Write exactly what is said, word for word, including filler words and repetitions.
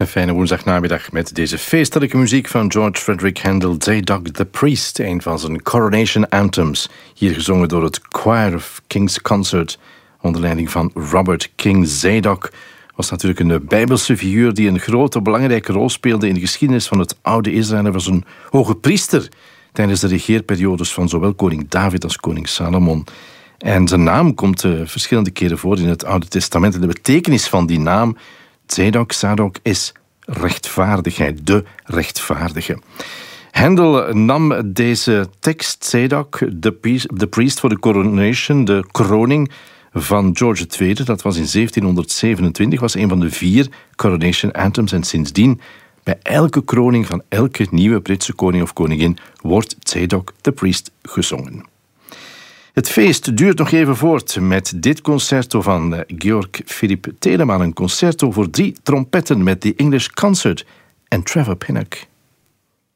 Een fijne woensdagnamiddag met deze feestelijke muziek van George Frederick Handel, Zadok the Priest, een van zijn coronation anthems. Hier gezongen door het Choir of King's Consort onder leiding van Robert King. Zadok was natuurlijk een bijbelse figuur die een grote, belangrijke rol speelde in de geschiedenis van het oude Israël. Hij was een hoge priester tijdens de regeerperiodes van zowel koning David als koning Salomon. En zijn naam komt uh, verschillende keren voor in het Oude Testament. En de betekenis van die naam, Zadok, Zadok, is rechtvaardigheid, de rechtvaardige. Handel nam deze tekst, Zadok, de priest, de priest voor de coronation, de kroning van George de Tweede. Dat was in zeventienhonderdzevenentwintig, was een van de vier coronation anthems. En sindsdien, bij elke kroning van elke nieuwe Britse koning of koningin, wordt Zadok the Priest gezongen. Het feest duurt nog even voort met dit concerto van Georg Philipp Telemann. Een concerto voor drie trompetten met de English Consort en Trevor Pinnock.